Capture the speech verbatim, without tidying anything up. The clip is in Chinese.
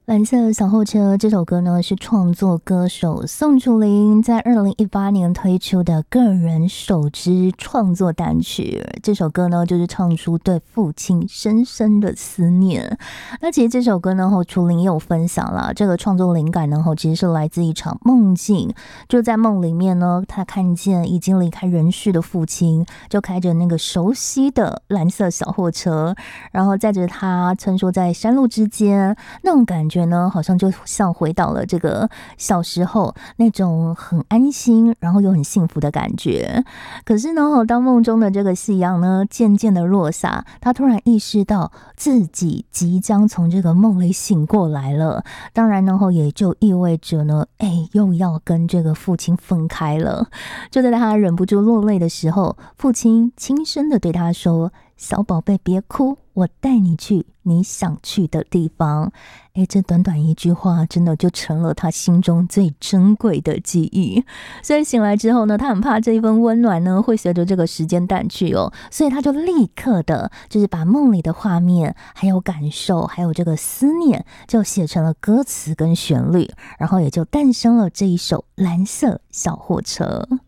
蓝色小货车这首歌呢，是创作歌手宋楚龄在二零一八年推出的个人首支创作单曲。这首歌呢，就是唱出对父亲深深的思念。那其实这首歌呢，楚龄也有分享啦，这个创作灵感呢，其实是来自一场梦境。就在梦里面呢，他看见已经离开人世的父亲，就开着那个熟悉的蓝色小货车，然后载着他穿梭在山路之间，那种感觉呢，好像就像回到了这个小时候那种很安心，然后又很幸福的感觉。可是呢，当梦中的这个夕阳呢渐渐的落下，他突然意识到自己即将从这个梦里醒过来了。当然呢，也就意味着呢，哎，又要跟这个父亲分开了。就在他忍不住落泪的时候，父亲轻声的对他说：“小宝贝，别哭，我带你去你想去的地方。”诶，这短短一句话真的就成了他心中最珍贵的记忆。所以醒来之后呢，他很怕这一份温暖呢会随着这个时间淡去哦，所以他就立刻的就是把梦里的画面还有感受还有这个思念就写成了歌词跟旋律，然后也就诞生了这一首蓝色小货车。